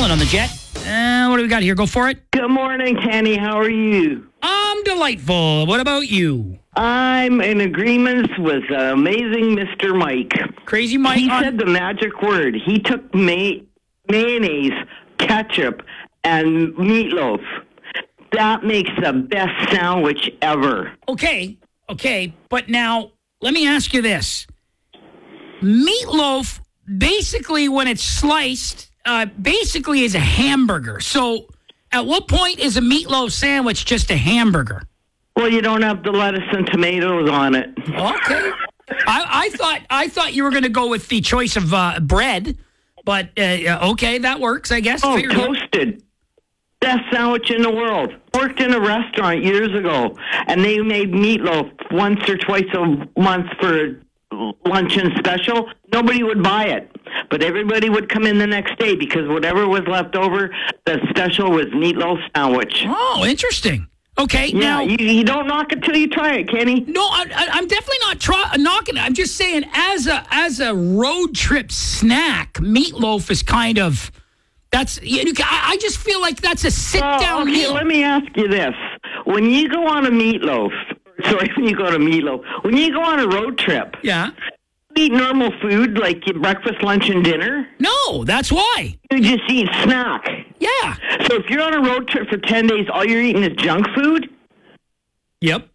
Colin on the Jet. What do we got here? Go for it. Good morning, Kenny. How are you? I'm delightful. What about you? I'm in agreement with amazing Mr. Mike. Crazy Mike. He said the magic word. He took mayonnaise, ketchup, and meatloaf. That makes the best sandwich ever. Okay. But now, let me ask you this. Meatloaf, basically, when it's sliced, basically is a hamburger. So, at what point is a meatloaf sandwich just a hamburger? Well, you don't have the lettuce and tomatoes on it. Okay. I thought you were going to go with the choice of bread, but okay, that works, I guess. Oh, toasted. Best sandwich in the world. Worked in a restaurant years ago, and they made meatloaf once or twice a month for luncheon special. Nobody would buy it, but everybody would come in the next day because whatever was left over, the special was meatloaf sandwich. Oh, interesting. Okay, yeah, now you don't knock it till you try it, Kenny. No, I'm definitely not knocking it. I'm just saying, as a road trip snack, meatloaf is kind of that's. I just feel like that's a sit down meal. Let me ask you this: when you go on a when you go on a road trip, yeah, you eat normal food like your breakfast, lunch, and dinner. No, that's why you just eat snack. Yeah. So if you're on a road trip for 10 days, all you're eating is junk food? Yep.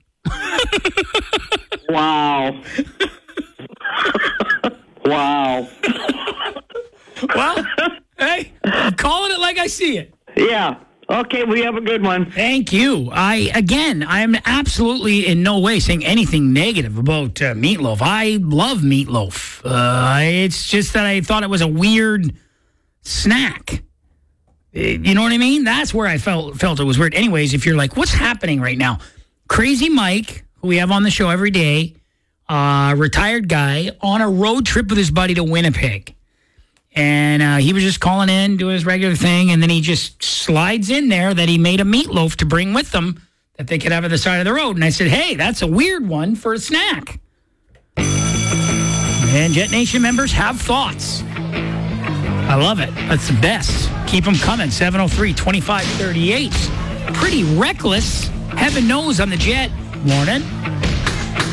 Wow. Wow. Well, hey, I'm calling it like I see it. Yeah. Okay, we have a good one. Thank you. I'm absolutely in no way saying anything negative about meatloaf. I love meatloaf. It's just that I thought it was a weird snack. You know what I mean? That's where I felt it was weird. Anyways, if you're like, what's happening right now? Crazy Mike, who we have on the show every day, retired guy, on a road trip with his buddy to Winnipeg. And he was just calling in, doing his regular thing, and then he just slides in there that he made a meatloaf to bring with them that they could have at the side of the road. And I said, hey, that's a weird one for a snack. And Jet Nation members have thoughts. I love it. That's the best. Keep them coming. 703-2538. Pretty reckless. Heaven knows on the Jet. Morning.